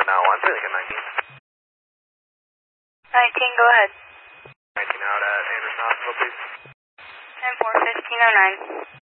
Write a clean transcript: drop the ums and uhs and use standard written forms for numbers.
now. I'm pretty good 19. 19, go ahead. 19 out at Anderson Hospital, please. 10-4, 1509.